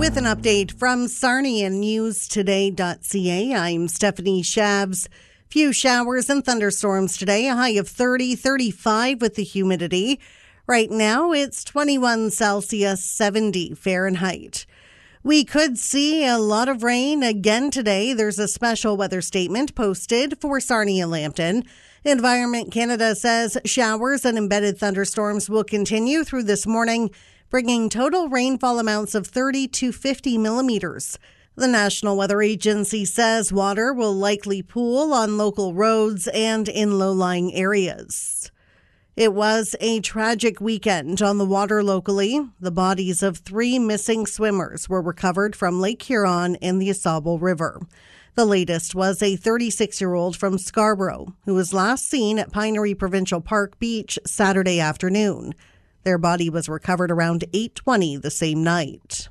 With an update from Sarnia Newstoday.ca, I'm Stephanie Shabs. Few showers and thunderstorms today, a high of 35 with the humidity. Right now, it's 21 Celsius, 70 Fahrenheit. We could see a lot of rain again today. There's a special weather statement posted for Sarnia-Lambton. Environment Canada says showers and embedded thunderstorms will continue through this morning, bringing total rainfall amounts of 30 to 50 millimeters. The National Weather Agency says water will likely pool on local roads and in low-lying areas. It was a tragic weekend on the water locally. The bodies of 3 missing swimmers were recovered from Lake Huron in the Ausable River. The latest was a 36-year-old from Scarborough who was last seen at Pinery Provincial Park Beach Saturday afternoon. Their body was recovered around 8:20 the same night.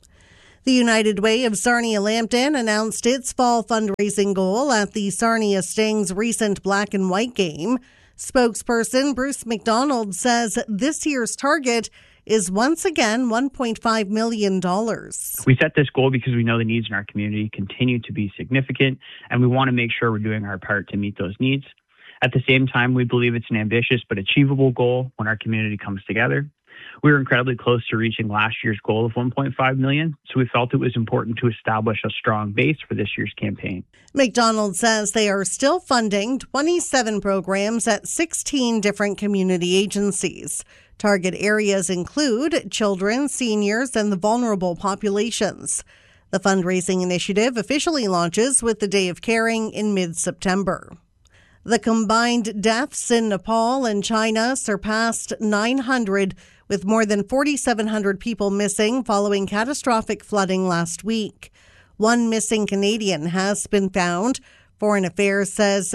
The United Way of Sarnia-Lambton announced its fall fundraising goal at the Sarnia Sting's recent black and white game. Spokesperson Bruce McDonald says this year's target is once again $1.5 million. We set this goal because we know the needs in our community continue to be significant, and we want to make sure we're doing our part to meet those needs. At the same time, we believe it's an ambitious but achievable goal when our community comes together. We were incredibly close to reaching last year's goal of $1.5 million, so we felt it was important to establish a strong base for this year's campaign. McDonald says they are still funding 27 programs at 16 different community agencies. Target areas include children, seniors, and the vulnerable populations. The fundraising initiative officially launches with the Day of Caring in mid-September. The combined deaths in Nepal and China surpassed 900, with more than 4,700 people missing following catastrophic flooding last week. 1 missing Canadian has been found. Foreign Affairs says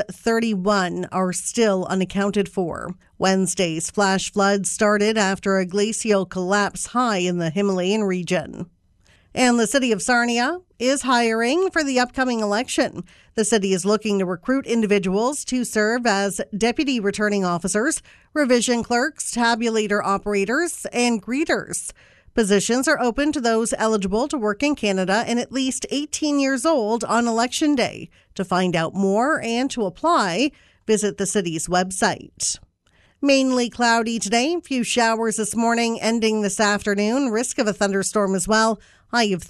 31 are still unaccounted for. Wednesday's flash flood started after a glacial collapse high in the Himalayan region. And the city of Sarnia is hiring for the upcoming election. The city is looking to recruit individuals to serve as deputy returning officers, revision clerks, tabulator operators, and greeters. Positions are open to those eligible to work in Canada and at least 18 years old on Election Day. To find out more and to apply, visit the city's website. Mainly cloudy today. Few showers this morning, ending this afternoon. Risk of a thunderstorm as well. High of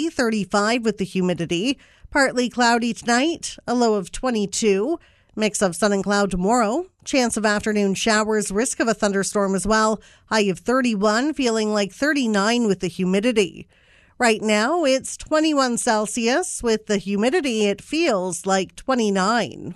35 with the humidity. Partly cloudy tonight, a low of 22. Mix of sun and cloud tomorrow. Chance of afternoon showers, risk of a thunderstorm as well. High of 31, feeling like 39 with the humidity. Right now, it's 21 Celsius. With the humidity, it feels like 29.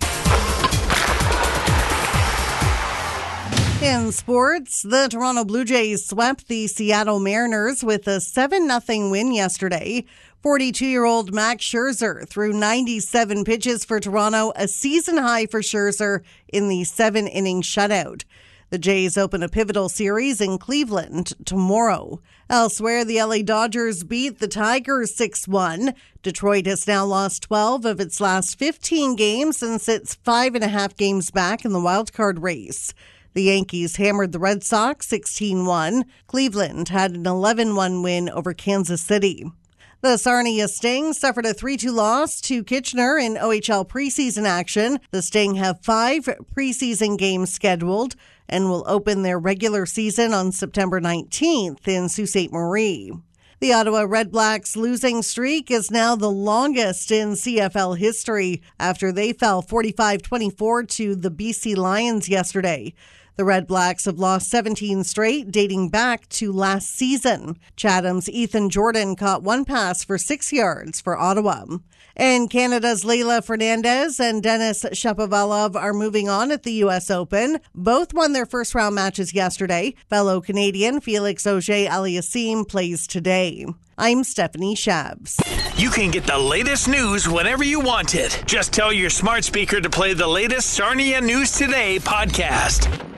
In sports, the Toronto Blue Jays swept the Seattle Mariners with a 7-0 win yesterday. 42-year-old Max Scherzer threw 97 pitches for Toronto, a season high for Scherzer in the 7-inning shutout. The Jays open a pivotal series in Cleveland tomorrow. Elsewhere, the LA Dodgers beat the Tigers 6-1. Detroit has now lost 12 of its last 15 games and sits 5.5 games back in the wildcard race. The Yankees hammered the Red Sox 16-1. Cleveland had an 11-1 win over Kansas City. The Sarnia Sting suffered a 3-2 loss to Kitchener in OHL preseason action. The Sting have 5 preseason games scheduled and will open their regular season on September 19th in Sault Ste. Marie. The Ottawa Redblacks' losing streak is now the longest in CFL history after they fell 45-24 to the BC Lions yesterday. The Red Blacks have lost 17 straight, dating back to last season. Chatham's Ethan Jordan caught 1 pass for 6 yards for Ottawa. And Canada's Leylah Fernandez and Denis Shapovalov are moving on at the U.S. Open. Both won their first-round matches yesterday. Fellow Canadian Felix Auger-Aliassime plays today. I'm Stephanie Shabs. You can get the latest news whenever you want it. Just tell your smart speaker to play the latest Sarnia News Today podcast.